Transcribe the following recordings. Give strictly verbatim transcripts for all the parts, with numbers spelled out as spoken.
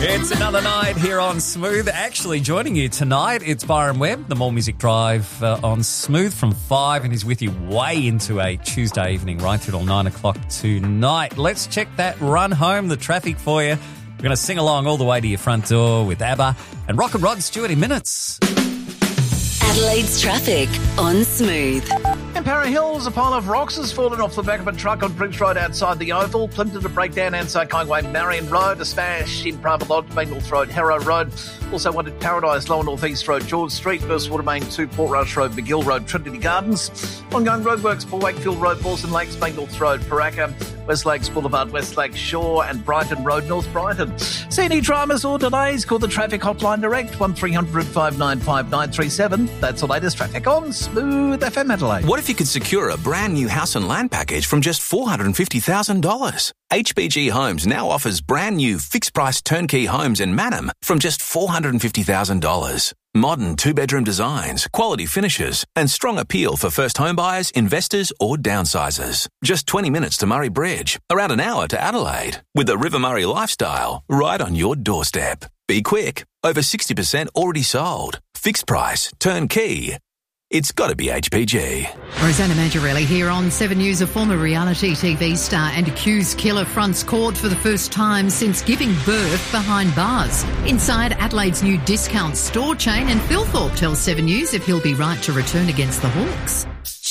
It's another night here on Smooth. Actually, joining you tonight, it's Byron Webb, the More Music Drive uh, on Smooth from five, and he's with you way into a Tuesday evening, right through till nine o'clock tonight. Let's check that run home, the traffic for you. We're going to sing along all the way to your front door with ABBA and Rock and Rod Stewart in minutes. Adelaide's traffic on Smooth. In Para Hills, a pile of rocks has fallen off the back of a truck on Prince Road outside the Oval. Plimpton to breakdown Anzac Highway, Marion Road. A smash in Private Lodge, Main North Road, Harrow Road. Also one at Paradise, Lower North East Road, George Street. First Water Main two, Port Rush Road, McGill Road, Trinity Gardens. Ongoing roadworks for Wakefield Road, Mawson Lakes, Main North Road, Paraka, West Lakes Boulevard, West Lakes Shore, and Brighton Road, North Brighton. See any dramas or delays? Call the traffic hotline direct, one three hundred, five nine five, nine three seven. That's the latest traffic on Smooth F M Adelaide. What if you could secure a brand new house and land package from just four hundred fifty thousand dollars? H B G Homes now offers brand new fixed price turnkey homes in Mannum from just four hundred fifty thousand dollars. Modern two-bedroom designs, quality finishes, and strong appeal for first home buyers, investors, or downsizers. Just twenty minutes to Murray Bridge, around an hour to Adelaide, with the River Murray lifestyle right on your doorstep. Be quick, over sixty percent already sold. Fixed price, turnkey. It's got to be H P G. Rosanna Mangiarelli here on Seven News. A former reality T V star and accused killer fronts court for the first time since giving birth behind bars. Inside Adelaide's new discount store chain, and Phil Thorpe tells Seven News if he'll be right to return against the Hawks.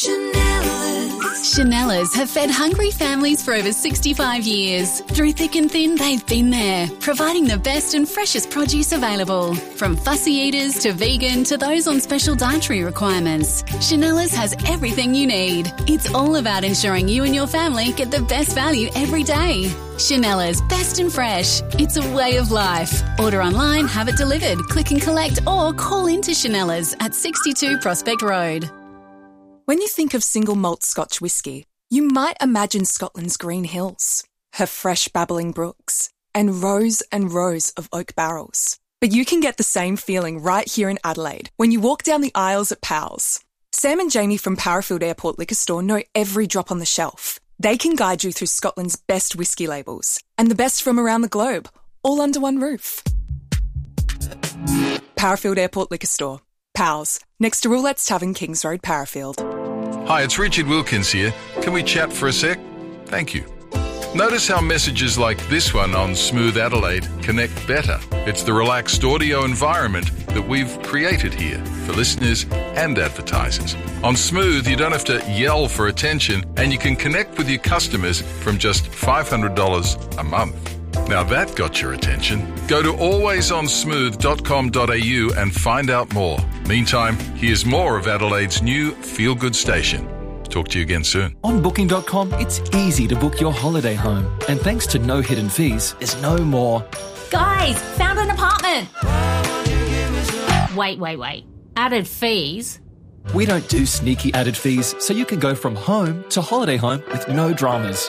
Chanellas have fed hungry families for over sixty-five years. Through thick and thin, they've been there, providing the best and freshest produce available. From fussy eaters to vegan to those on special dietary requirements, Chanellas has everything you need. It's all about ensuring you and your family get the best value every day. Chanellas, best and fresh. It's a way of life. Order online, have it delivered, click and collect, or call into Chanellas at sixty-two Prospect Road. When you think of single malt Scotch whisky, you might imagine Scotland's green hills, her fresh babbling brooks, and rows and rows of oak barrels. But you can get the same feeling right here in Adelaide when you walk down the aisles at Powell's. Sam and Jamie from Parafield Airport Liquor Store know every drop on the shelf. They can guide you through Scotland's best whisky labels and the best from around the globe, all under one roof. Parafield Airport Liquor Store. Powell's, next to Roulette's Tavern, Kings Road, Parafield. Hi, it's Richard Wilkins here. Can we chat for a sec? Thank you. Notice how messages like this one on Smooth Adelaide connect better. It's the relaxed audio environment that we've created here for listeners and advertisers. On Smooth, you don't have to yell for attention, and you can connect with your customers from just five hundred dollars a month. Now that got your attention. Go to always on smooth dot com dot a u and find out more. Meantime, here's more of Adelaide's new feel-good station. Talk to you again soon. On booking dot com, it's easy to book your holiday home. And thanks to no hidden fees, there's no more. Guys, found an apartment. Wait, wait, wait. Added fees? We don't do sneaky added fees, so you can go from home to holiday home with no dramas.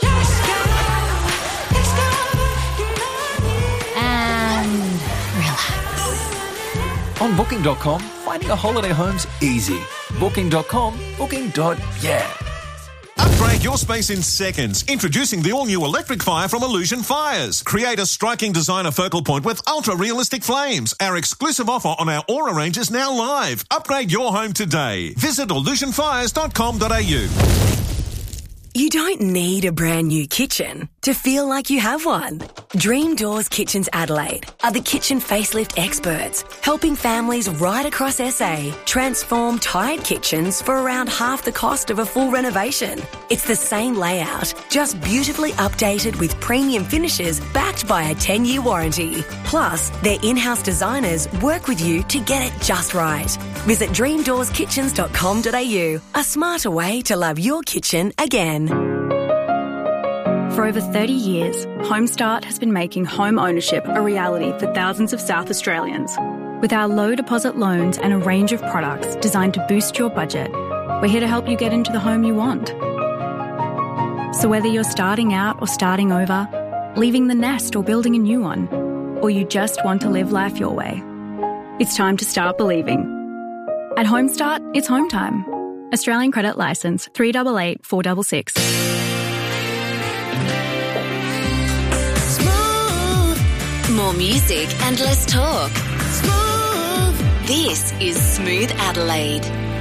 On booking dot com, finding a holiday home's easy. booking dot com, booking. Yeah. Upgrade your space in seconds. Introducing the all-new electric fire from Illusion Fires. Create a striking designer focal point with ultra-realistic flames. Our exclusive offer on our Aura range is now live. Upgrade your home today. Visit illusion fires dot com dot a u. You don't need a brand new kitchen to feel like you have one. Dream Doors Kitchens Adelaide are the kitchen facelift experts, helping families right across S A transform tired kitchens for around half the cost of a full renovation. It's the same layout, just beautifully updated with premium finishes backed by a ten-year warranty. Plus, their in-house designers work with you to get it just right. Visit dream doors kitchens dot com dot a u, a smarter way to love your kitchen again. For over thirty years, Homestart has been making home ownership a reality for thousands of South Australians. With our low deposit loans and a range of products designed to boost your budget, we're here to help you get into the home you want. So whether you're starting out or starting over, leaving the nest or building a new one, or you just want to live life your way, it's time to start believing. At Homestart, it's home time. Australian Credit Licence three eight eight, four six six. More music and less talk. Smooth. This is Smooth Adelaide.